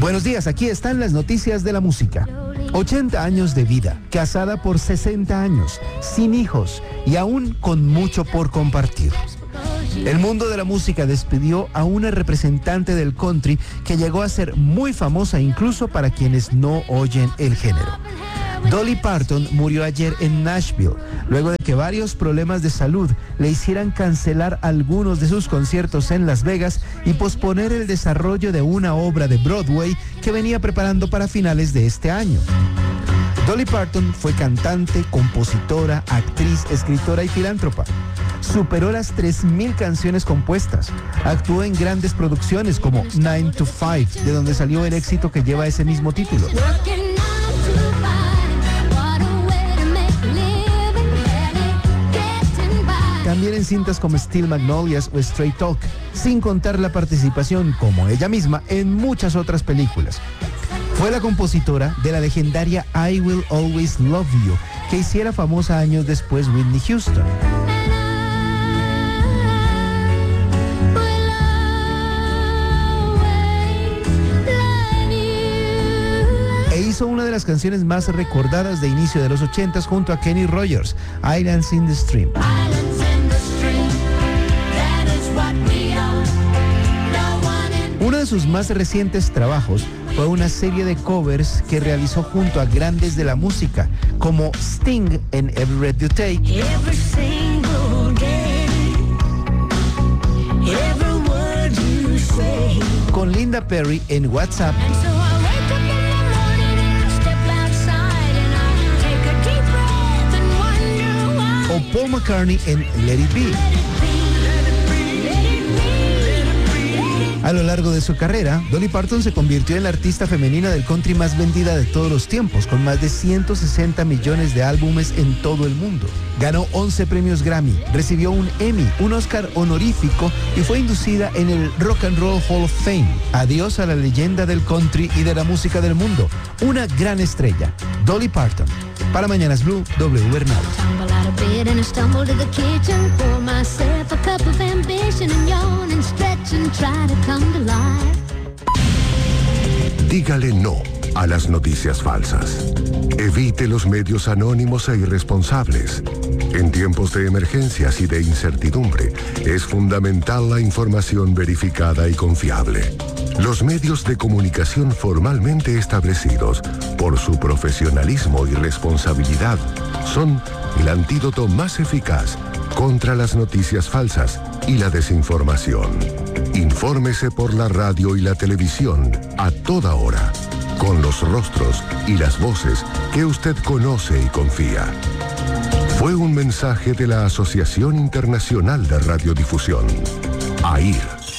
Buenos días, aquí están las noticias de la música. 80 años de vida, casada por 60 años, sin hijos y aún con mucho por compartir. El mundo de la música despidió a una representante del country que llegó a ser muy famosa incluso para quienes no oyen el género. Dolly Parton murió ayer en Nashville, luego de que varios problemas de salud le hicieran cancelar algunos de sus conciertos en Las Vegas y posponer el desarrollo de una obra de Broadway que venía preparando para finales de este año. Dolly Parton fue cantante, compositora, actriz, escritora y filántropa. Superó las 3,000 canciones compuestas. Actuó en grandes producciones como 9 to 5, de donde salió el éxito que lleva ese mismo título. También en cintas como Steel Magnolias o Straight Talk, sin contar la participación, como ella misma, en muchas otras películas. Fue la compositora de la legendaria I Will Always Love You, que hiciera famosa años después Whitney Houston. E hizo una de las canciones más recordadas de inicio de los 80s junto a Kenny Rogers, Islands in the Stream. Uno de sus más recientes trabajos fue una serie de covers que realizó junto a grandes de la música, como Sting en Every Breath You Take, Every Single Day, Every Word You Say, con Linda Perry en What's Up, o Paul McCartney en Let It Be. A lo largo de su carrera, Dolly Parton se convirtió en la artista femenina del country más vendida de todos los tiempos, con más de 160 millones de álbumes en todo el mundo. Ganó 11 premios Grammy, recibió un Emmy, un Oscar honorífico y fue inducida en el Rock and Roll Hall of Fame. Adiós a la leyenda del country y de la música del mundo. Una gran estrella, Dolly Parton. Para Mañanas Blue, W. Bernal. Dígale no a las noticias falsas. Evite los medios anónimos e irresponsables. En tiempos de emergencias y de incertidumbre, es fundamental la información verificada y confiable. Los medios de comunicación formalmente establecidos, por su profesionalismo y responsabilidad, son el antídoto más eficaz contra las noticias falsas y la desinformación. Infórmese por la radio y la televisión a toda hora, con los rostros y las voces que usted conoce y confía. Fue un mensaje de la Asociación Internacional de Radiodifusión, AIR.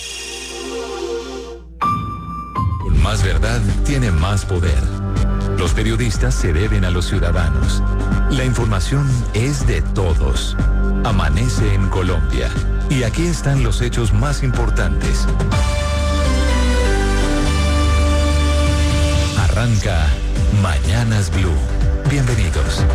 Con más verdad tiene más poder. Los periodistas se deben a los ciudadanos. La información es de todos. Amanece en Colombia. Y aquí están los hechos más importantes. Arranca Mañanas Blue. Bienvenidos.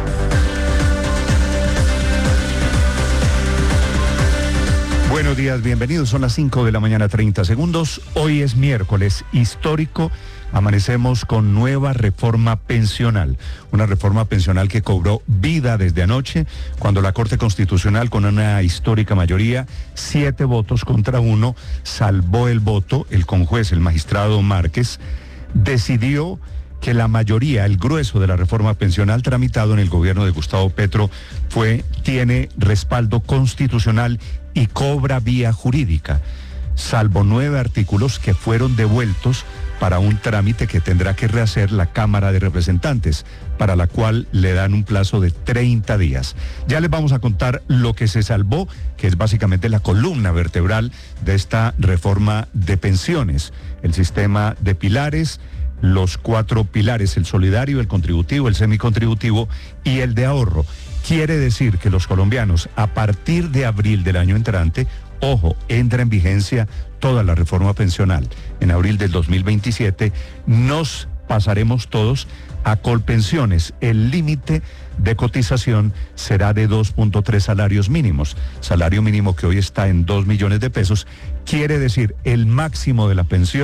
Buenos días, bienvenidos. Son las 5 de la mañana, 30 segundos. Hoy es miércoles histórico. Amanecemos con nueva reforma pensional. Una reforma pensional que cobró vida desde anoche, cuando la Corte Constitucional, con una histórica mayoría, 7 votos contra 1, salvó el voto. El conjuez, el magistrado Márquez, decidió que la mayoría, el grueso de la reforma pensional tramitado en el gobierno de Gustavo Petro tiene respaldo constitucional y cobra vía jurídica, salvo 9 artículos que fueron devueltos para un trámite que tendrá que rehacer la Cámara de Representantes, para la cual le dan un plazo de 30 días. Ya les vamos a contar lo que se salvó, que es básicamente la columna vertebral de esta reforma de pensiones, el sistema de pilares, los 4 pilares, el solidario, el contributivo, el semicontributivo y el de ahorro. Quiere decir que los colombianos, a partir de abril del año entrante, ojo, entra en vigencia toda la reforma pensional. En abril del 2027 nos pasaremos todos a Colpensiones. El límite de cotización será de 2.3 salarios mínimos. Salario mínimo que hoy está en 2 millones de pesos. Quiere decir, el máximo de la pensión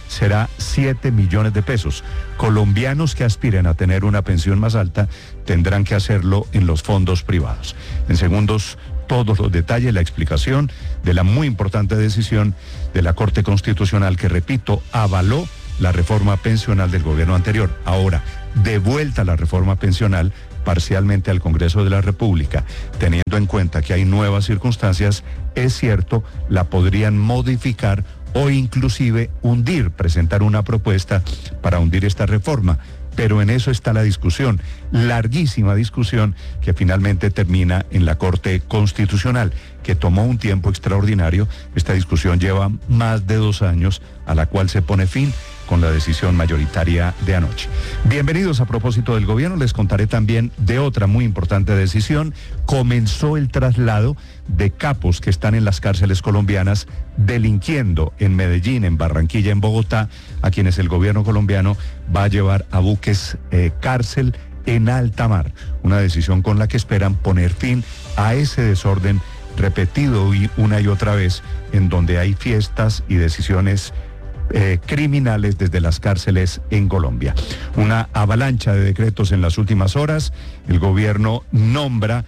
será 7 millones de pesos. Colombianos que aspiren a tener una pensión más alta tendrán que hacerlo en los fondos privados. En segundos, todos los detalles, la explicación de la muy importante decisión de la Corte Constitucional que, repito, avaló la reforma pensional del gobierno anterior. Ahora, de vuelta la reforma pensional parcialmente al Congreso de la República, teniendo en cuenta que hay nuevas circunstancias, es cierto, la podrían modificar o inclusive hundir, presentar una propuesta para hundir esta reforma. Pero en eso está la discusión, larguísima discusión que finalmente termina en la Corte Constitucional, que tomó un tiempo extraordinario. Esta discusión lleva más de 2 años, a la cual se pone fin con la decisión mayoritaria de anoche. Bienvenidos. A propósito del gobierno, les contaré también de otra muy importante decisión. Comenzó el traslado de capos que están en las cárceles colombianas delinquiendo en Medellín, en Barranquilla, en Bogotá, a quienes el gobierno colombiano va a llevar a buques cárcel en alta mar. Una decisión con la que esperan poner fin a ese desorden repetido una y otra vez, en donde hay fiestas y decisiones criminales desde las cárceles en Colombia. Una avalancha de decretos en las últimas horas. El gobierno nombra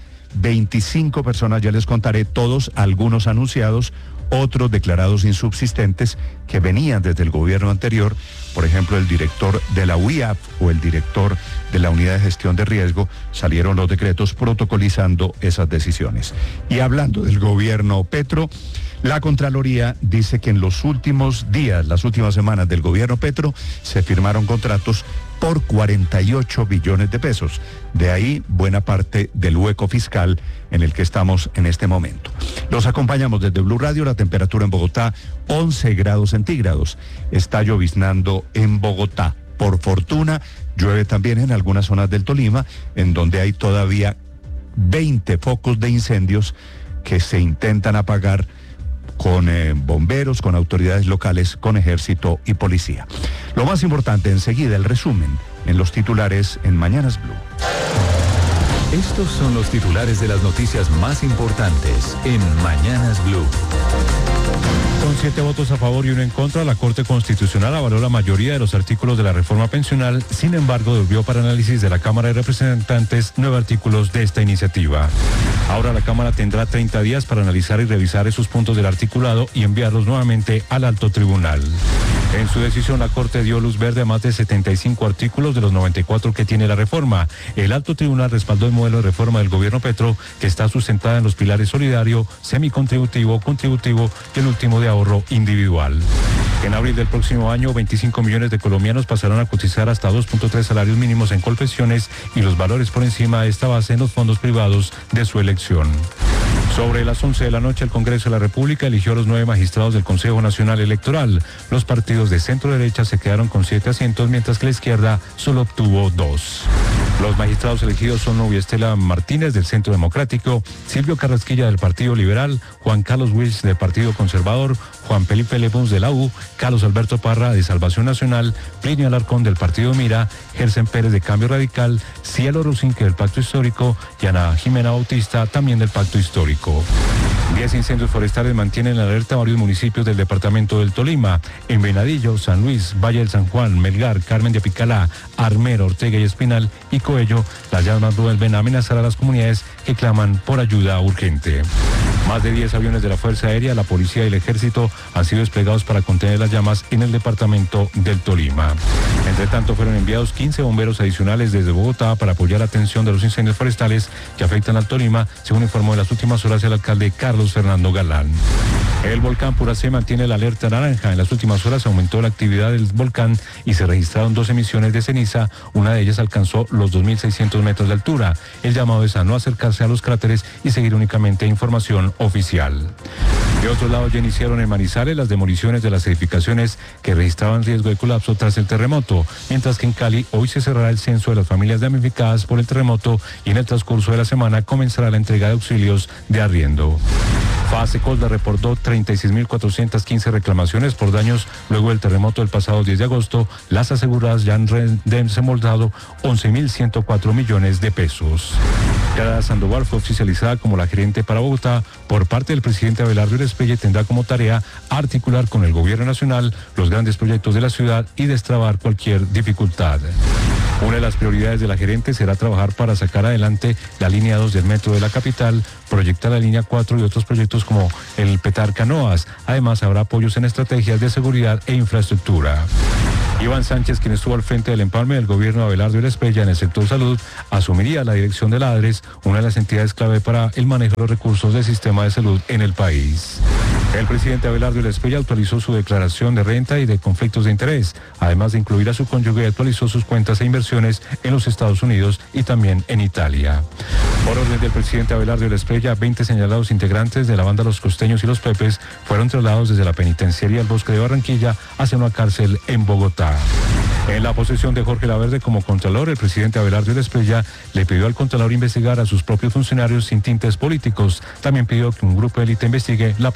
25 personas, ya les contaré todos, algunos anunciados, otros declarados insubsistentes que venían desde el gobierno anterior. Por ejemplo, el director de la UIAP o el director de la Unidad de Gestión de Riesgo, salieron los decretos protocolizando esas decisiones. Y hablando del gobierno Petro, la Contraloría dice que en los últimos días, las últimas semanas del gobierno Petro, se firmaron contratos por 48 billones de pesos. De ahí buena parte del hueco fiscal en el que estamos en este momento. Los acompañamos desde Blue Radio. La temperatura en Bogotá, 11 grados centígrados. Está lloviznando en Bogotá. Por fortuna, llueve también en algunas zonas del Tolima, en donde hay todavía 20 focos de incendios que se intentan apagar con bomberos, con autoridades locales, con ejército y policía. Lo más importante, enseguida el resumen en los titulares en Mañanas Blue. Estos son los titulares de las noticias más importantes en Mañanas Blue. Con 7 votos a favor y 1 en contra, la Corte Constitucional avaló la mayoría de los artículos de la reforma pensional. Sin embargo, devolvió para análisis de la Cámara de Representantes 9 artículos de esta iniciativa. Ahora la Cámara tendrá 30 días para analizar y revisar esos puntos del articulado y enviarlos nuevamente al Alto Tribunal. En su decisión, la Corte dio luz verde a más de 75 artículos de los 94 que tiene la reforma. El Alto Tribunal respaldó el modelo de reforma del gobierno Petro, que está sustentada en los pilares solidario, semicontributivo, contributivo y el último de ahorro individual. En abril del próximo año, 25 millones de colombianos pasarán a cotizar hasta 2.3 salarios mínimos en Colpensiones y los valores por encima de esta base en los fondos privados de su elección. Sobre las 11 de la noche, el Congreso de la República eligió a los 9 magistrados del Consejo Nacional Electoral. Los partidos de centro derecha se quedaron con 7 asientos, mientras que la izquierda solo obtuvo 2. Los magistrados elegidos son Nubia Estela Martínez del Centro Democrático, Silvio Carrasquilla del Partido Liberal, Juan Carlos Wills del Partido Conservador, Juan Felipe Lebuns de la U, Carlos Alberto Parra de Salvación Nacional, Plinio Alarcón del Partido Mira, Gersen Pérez de Cambio Radical, Cielo Rusinque del Pacto Histórico y Ana Jimena Bautista también del Pacto Histórico. 10 incendios forestales mantienen en alerta varios municipios del departamento del Tolima. En Venadillo, San Luis, Valle del San Juan, Melgar, Carmen de Apicalá, Armero, Ortega y Espinal y Coello, las llamas vuelven a amenazar a las comunidades que claman por ayuda urgente. Más de 10 aviones de la Fuerza Aérea, la Policía y el Ejército han sido desplegados para contener las llamas en el departamento del Tolima. Entre tanto, fueron enviados 15 bomberos adicionales desde Bogotá para apoyar la atención de los incendios forestales que afectan al Tolima, según informó en las últimas horas el alcalde Carlos Fernando Galán. El volcán Puracé mantiene la alerta naranja. En las últimas horas aumentó la actividad del volcán y se registraron 2 emisiones de ceniza. Una de ellas alcanzó los 2.600 metros de altura. El llamado es a no acercarse a los cráteres y seguir únicamente información oficial. De otro lado, ya iniciaron en Manizales las demoliciones de las edificaciones que registraban riesgo de colapso tras el terremoto, mientras que en Cali hoy se cerrará el censo de las familias damnificadas por el terremoto y en el transcurso de la semana comenzará la entrega de auxilios de arriendo. Fasecolda reportó 36.415 reclamaciones por daños luego del terremoto del pasado 10 de agosto. Las aseguradas ya han desembolsado 11.104 millones de pesos. Clara Sandoval fue oficializada como la gerente para Bogotá por parte del presidente Abelardo Urespelle. Tendrá como tarea articular con el gobierno nacional los grandes proyectos de la ciudad y destrabar cualquier dificultad. Una de las prioridades de la gerente será trabajar para sacar adelante la línea 2 del metro de la capital, proyectar la línea 4 y otros proyectos como el Petar Canoas. Además, habrá apoyos en estrategias de seguridad e infraestructura. Iván Sánchez, quien estuvo al frente del empalme del gobierno de Abelardo Urespelle en el sector salud, asumiría la dirección de la ADRES, una de las entidades clave para el manejo de los recursos del sistema de salud en el país. El presidente Abelardo Urespelle actualizó su declaración de renta y de conflictos de interés, además de incluir a su cónyuge, actualizó sus cuentas e inversiones en los Estados Unidos y también en Italia. Por orden del presidente Abelardo Urespelle, 20 señalados integrantes de la banda Los Costeños y Los Pepes fueron trasladados desde la penitenciaría El Bosque de Barranquilla hacia una cárcel en Bogotá. En la posesión de Jorge Laverde como contralor, el presidente Abelardo Urespelle le pidió al contralor investigar a sus propios funcionarios sin tintes políticos. También pidió que un grupo de élite investigue la